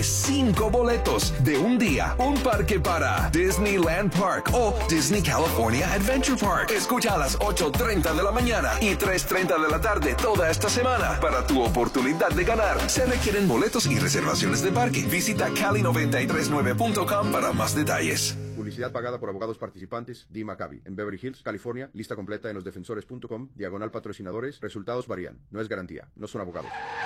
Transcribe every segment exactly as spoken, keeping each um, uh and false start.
gánate cinco boletos de un día, un parque para Disneyland Park o Disney California Adventure Park. Escucha a las ocho treinta de la mañana y tres treinta de la tarde toda esta semana para tu oportunidad de ganar. Se requieren boletos y reservaciones de parque. Visita cali noventa y tres nueve punto com para más detalles. Publicidad pagada por abogados participantes, Dee Maccabi, en Beverly Hills, California. Lista completa en losdefensores punto com, diagonal patrocinadores. Resultados varían. No es garantía. No son abogados.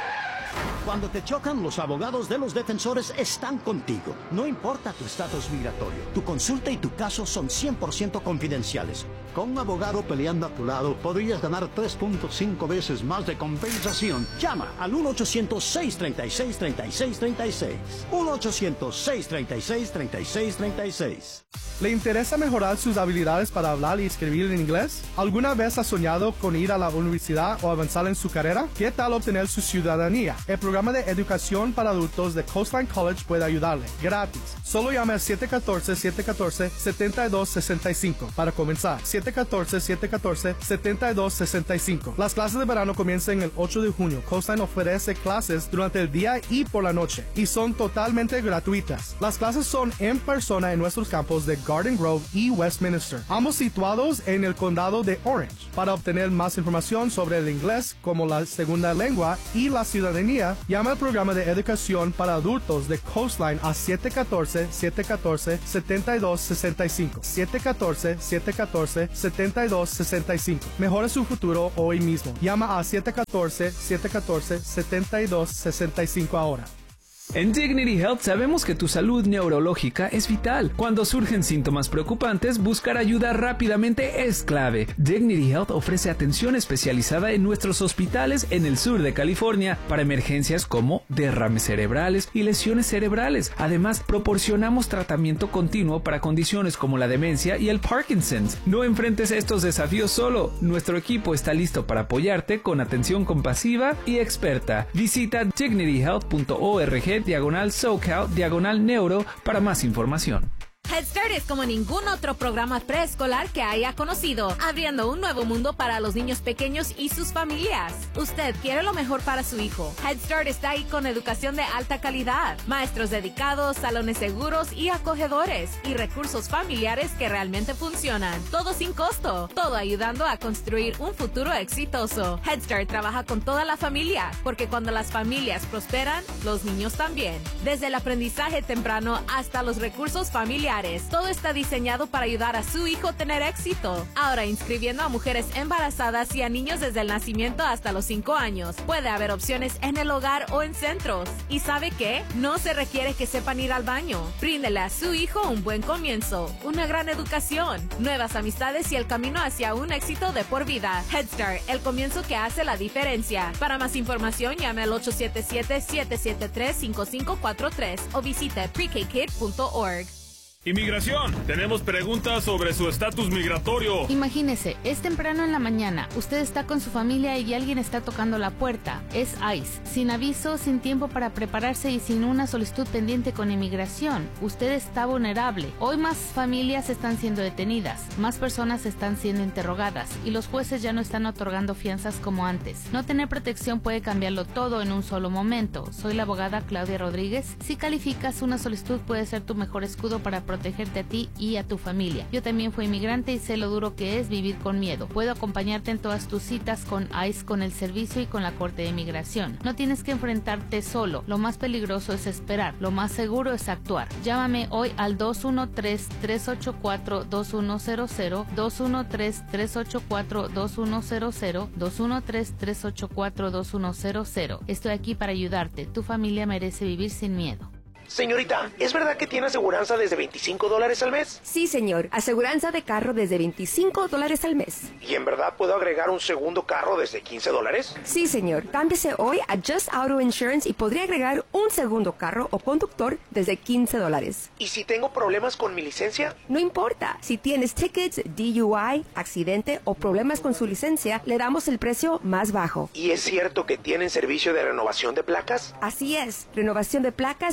Cuando te chocan, los abogados de los defensores están contigo. No importa tu estatus migratorio, tu consulta y tu caso son cien por ciento confidenciales. Con un abogado peleando a tu lado, podrías ganar tres punto cinco veces más de compensación. Llama al uno ochocientos, seis treinta y seis, treinta y seis treinta y seis. uno ochocientos, seis treinta y seis, treinta y seis treinta y seis. ¿Le interesa mejorar sus habilidades para hablar y escribir en inglés? ¿Alguna vez ha soñado con ir a la universidad o avanzar en su carrera? ¿Qué tal obtener su ciudadanía? El programa de educación para adultos de Coastline College puede ayudarle, gratis. Solo llame al siete uno cuatro, siete uno cuatro, siete dos seis cinco para comenzar. siete uno cuatro, siete uno cuatro, siete dos seis cinco. Las clases de verano comienzan el ocho de junio. Coastline ofrece clases durante el día y por la noche y son totalmente gratuitas. Las clases son en persona en nuestros campos de Garden Grove y Westminster, ambos situados en el condado de Orange. Para obtener más información sobre el inglés como la segunda lengua y la ciudadanía, llama al programa de educación para adultos de Coastline a siete uno cuatro, siete uno cuatro, siete dos seis cinco. siete uno cuatro, siete uno cuatro, siete dos seis cinco. Mejore su futuro hoy mismo. Llama a siete uno cuatro, siete uno cuatro, siete dos seis cinco ahora. En Dignity Health sabemos que tu salud neurológica es vital. Cuando surgen síntomas preocupantes, buscar ayuda rápidamente es clave. Dignity Health ofrece atención especializada en nuestros hospitales en el sur de California para emergencias como derrames cerebrales y lesiones cerebrales. Además, proporcionamos tratamiento continuo para condiciones como la demencia y el Parkinson's. No enfrentes estos desafíos solo. Nuestro equipo está listo para apoyarte con atención compasiva y experta. Visita dignity health punto org diagonal SoCal, diagonal neuro para más información. Head Start es como ningún otro programa preescolar que haya conocido, abriendo un nuevo mundo para los niños pequeños y sus familias. Usted quiere lo mejor para su hijo. Head Start está ahí con educación de alta calidad, maestros dedicados, salones seguros y acogedores, y recursos familiares que realmente funcionan. Todo sin costo, todo ayudando a construir un futuro exitoso. Head Start trabaja con toda la familia, porque cuando las familias prosperan, los niños también. Desde el aprendizaje temprano hasta los recursos familiares, todo está diseñado para ayudar a su hijo a tener éxito. Ahora inscribiendo a mujeres embarazadas y a niños desde el nacimiento hasta los cinco años. Puede haber opciones en el hogar o en centros. ¿Y sabe qué? No se requiere que sepan ir al baño. Bríndele a su hijo un buen comienzo, una gran educación, nuevas amistades y el camino hacia un éxito de por vida. Head Start, el comienzo que hace la diferencia. Para más información, llame al ocho siete siete, siete siete tres, cinco cinco cuatro tres o visite pre k kid punto org. Inmigración. Tenemos preguntas sobre su estatus migratorio. Imagínese, es temprano en la mañana, usted está con su familia y alguien está tocando la puerta. Es ICE. Sin aviso, sin tiempo para prepararse y sin una solicitud pendiente con inmigración. Usted está vulnerable. Hoy más familias están siendo detenidas, más personas están siendo interrogadas y los jueces ya no están otorgando fianzas como antes. No tener protección puede cambiarlo todo en un solo momento. Soy la abogada Claudia Rodríguez. Si calificas, una solicitud puede ser tu mejor escudo para proteger protegerte a ti y a tu familia. Yo también fui inmigrante y sé lo duro que es vivir con miedo. Puedo acompañarte en todas tus citas con ICE, con el servicio y con la Corte de Inmigración. No tienes que enfrentarte solo. Lo más peligroso es esperar. Lo más seguro es actuar. Llámame hoy al dos uno tres, tres ocho cuatro, dos uno cero cero, dos uno tres, tres ocho cuatro, dos uno cero cero, dos uno tres, tres ocho cuatro, dos uno cero cero. Estoy aquí para ayudarte. Tu familia merece vivir sin miedo. Señorita, ¿es verdad que tiene aseguranza desde veinticinco dólares al mes? Sí, señor. Aseguranza de carro desde veinticinco dólares al mes. ¿Y en verdad puedo agregar un segundo carro desde quince dólares? Sí, señor. Cámbiese hoy a Just Auto Insurance y podría agregar un segundo carro o conductor desde quince dólares. ¿Y si tengo problemas con mi licencia? No importa. Si tienes tickets, D U I, accidente o problemas con su licencia, le damos el precio más bajo. ¿Y es cierto que tienen servicio de renovación de placas? Así es. Renovación de placas y sus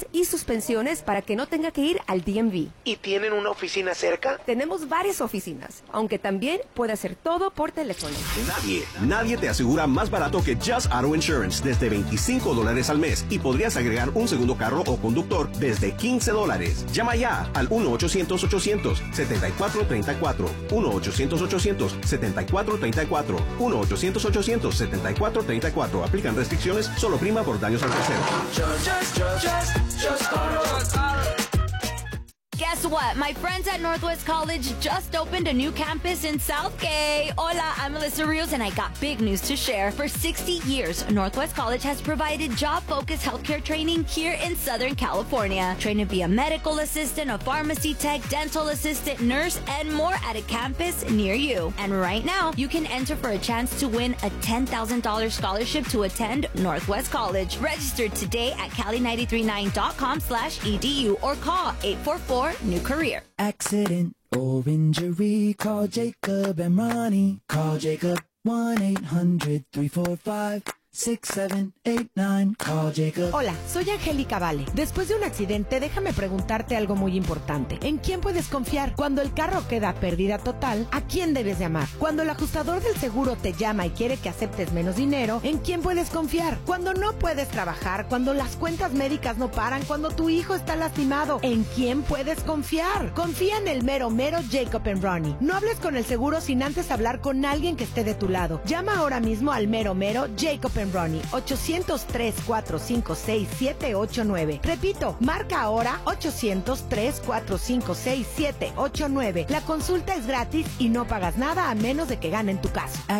suspensiones para que no tenga que ir al D M V. ¿Y tienen una oficina cerca? Tenemos varias oficinas, aunque también puede hacer todo por teléfono. Nadie, nadie te asegura más barato que Just Auto Insurance desde veinticinco dólares al mes y podrías agregar un segundo carro o conductor desde quince dólares. Llama ya al uno ochocientos ochocientos setenta y cuatro treinta y cuatro, uno ochocientos ochocientos setenta y cuatro treinta y cuatro, uno ochocientos ochocientos setenta y cuatro treinta y cuatro. Aplican restricciones, solo prima por daños al tercero. Just, just, just, just, just auto. Guess what? My friends at Northwest College just opened a new campus in Southgate. Hola, I'm Melissa Rios, and I got big news to share. For sixty years, Northwest College has provided job-focused healthcare training here in Southern California. Train to be a medical assistant, a pharmacy tech, dental assistant, nurse, and more at a campus near you. And right now, you can enter for a chance to win a ten thousand dollars scholarship to attend Northwest College. Register today at cali nine three nine dot com slash edu or call eight four four new career. Accident or injury, call Jacob and Ronnie. Call Jacob one eight hundred three four five six seven eight nine. Call Jacob. Hola, soy Angélica Vale. Después de un accidente, déjame preguntarte algo muy importante. ¿En quién puedes confiar? Cuando el carro queda pérdida total, ¿a quién debes llamar? Cuando el ajustador del seguro te llama y quiere que aceptes menos dinero, ¿en quién puedes confiar? Cuando no puedes trabajar, cuando las cuentas médicas no paran, cuando tu hijo está lastimado, ¿en quién puedes confiar? Confía en el mero mero Jacob and Ronnie. No hables con el seguro sin antes hablar con alguien que esté de tu lado. Llama ahora mismo al mero mero Jacob and Ronnie, ochocientos tres cuatro cinco seis siete ocho nueve. Repito, marca ahora ochocientos tres cuatro cinco seis siete ocho nueve. La consulta es gratis y no pagas nada a menos de que ganen tu caso.